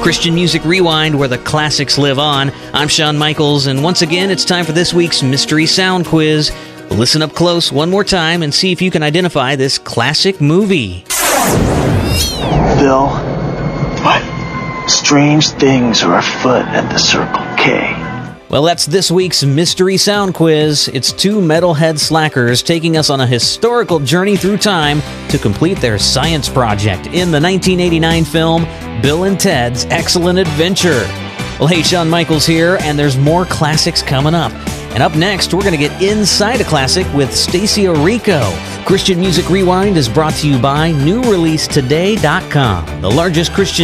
Christian Music Rewind, where the classics live on. I'm Shawn Michaels, and once again, it's time for this week's Mystery Sound Quiz. Listen up close one more time and see if you can identify this classic movie. Bill, what? Strange things are afoot at the Circle K. Well, that's this week's Mystery Sound Quiz. It's two metalhead slackers taking us on a historical journey through time to complete their science project in the 1989 film Bill and Ted's Excellent Adventure. Well, hey, Shawn Michaels here, and there's more classics coming up. And up next, we're going to get inside a classic with Stacia Rico. Christian Music Rewind is brought to you by NewReleaseToday.com, the largest Christian